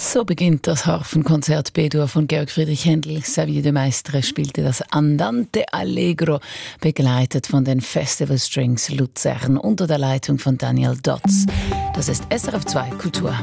So beginnt das Harfenkonzert B-Dur von Georg Friedrich Händel. Xavier de Maistre spielte das Andante Allegro, begleitet von den Festival Strings Luzern unter der Leitung von Daniel Dotz. Das ist SRF 2 Kultur.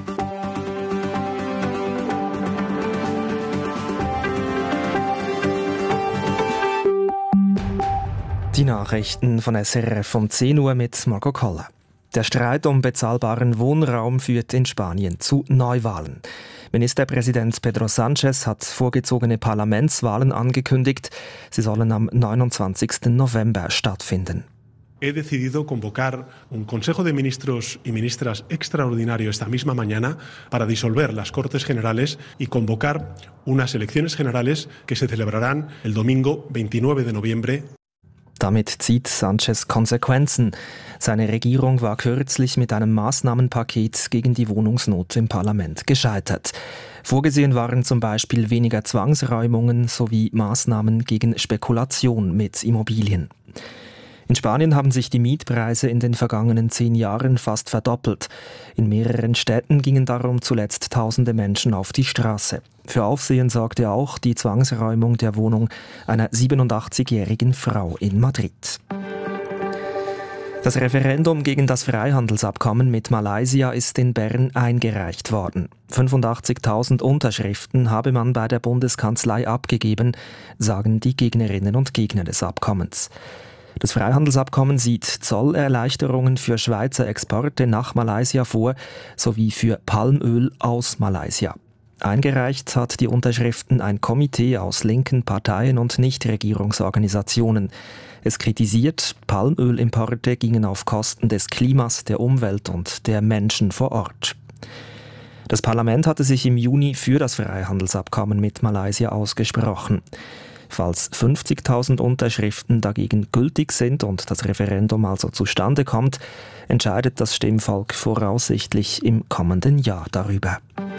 Die Nachrichten von SRF um 10 Uhr mit Marco Koller. Der Streit um bezahlbaren Wohnraum führt in Spanien zu Neuwahlen. Ministerpräsident Pedro Sánchez hat vorgezogene Parlamentswahlen angekündigt. Sie sollen am 29. November stattfinden. He decidido convocar un Consejo de Ministros y Ministras extraordinario esta misma mañana para disolver las Cortes Generales y convocar unas elecciones generales que se celebrarán el domingo 29 de noviembre. Damit zieht Sánchez Konsequenzen. Seine Regierung war kürzlich mit einem Maßnahmenpaket gegen die Wohnungsnot im Parlament gescheitert. Vorgesehen waren zum Beispiel weniger Zwangsräumungen sowie Maßnahmen gegen Spekulation mit Immobilien. In Spanien haben sich die Mietpreise in den vergangenen 10 Jahren fast verdoppelt. In mehreren Städten gingen darum zuletzt tausende Menschen auf die Straße. Für Aufsehen sorgte auch die Zwangsräumung der Wohnung einer 87-jährigen Frau in Madrid. Das Referendum gegen das Freihandelsabkommen mit Malaysia ist in Bern eingereicht worden. 85.000 Unterschriften habe man bei der Bundeskanzlei abgegeben, sagen die Gegnerinnen und Gegner des Abkommens. Das Freihandelsabkommen sieht Zollerleichterungen für Schweizer Exporte nach Malaysia vor, sowie für Palmöl aus Malaysia. Eingereicht hat die Unterschriften ein Komitee aus linken Parteien und Nichtregierungsorganisationen. Es kritisiert, Palmölimporte gingen auf Kosten des Klimas, der Umwelt und der Menschen vor Ort. Das Parlament hatte sich im Juni für das Freihandelsabkommen mit Malaysia ausgesprochen. Falls 50.000 Unterschriften dagegen gültig sind und das Referendum also zustande kommt, entscheidet das Stimmvolk voraussichtlich im kommenden Jahr darüber.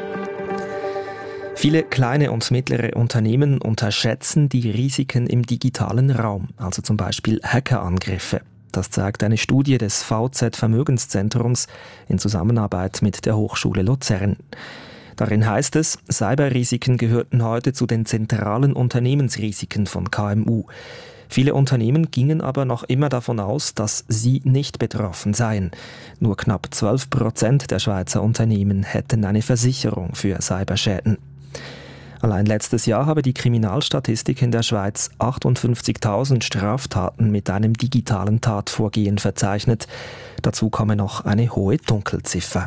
Viele kleine und mittlere Unternehmen unterschätzen die Risiken im digitalen Raum, also zum Beispiel Hackerangriffe. Das zeigt eine Studie des VZ Vermögenszentrums in Zusammenarbeit mit der Hochschule Luzern. Darin heißt es, Cyberrisiken gehörten heute zu den zentralen Unternehmensrisiken von KMU. Viele Unternehmen gingen aber noch immer davon aus, dass sie nicht betroffen seien. Nur knapp 12% der Schweizer Unternehmen hätten eine Versicherung für Cyberschäden. Allein letztes Jahr habe die Kriminalstatistik in der Schweiz 58.000 Straftaten mit einem digitalen Tatvorgehen verzeichnet. Dazu komme noch eine hohe Dunkelziffer.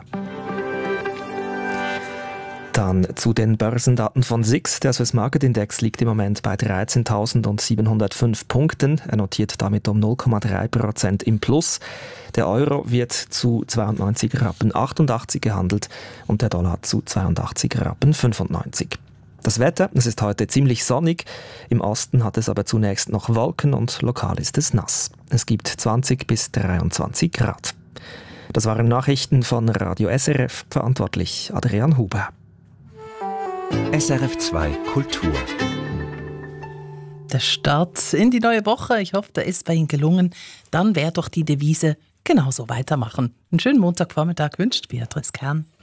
Dann zu den Börsendaten von SIX. Der Swiss Market Index liegt im Moment bei 13.705 Punkten. Er notiert damit um 0,3% im Plus. Der Euro wird zu 92,88 Rappen gehandelt und der Dollar zu 82,95 Rappen. Das Wetter, es ist heute ziemlich sonnig. Im Osten hat es aber zunächst noch Wolken und lokal ist es nass. Es gibt 20 bis 23 Grad. Das waren Nachrichten von Radio SRF, verantwortlich Adrian Huber. SRF 2 Kultur. Der Start in die neue Woche, ich hoffe, der ist bei Ihnen gelungen. Dann wäre doch die Devise genauso weitermachen. Einen schönen Montagvormittag wünscht Beatrice Kern.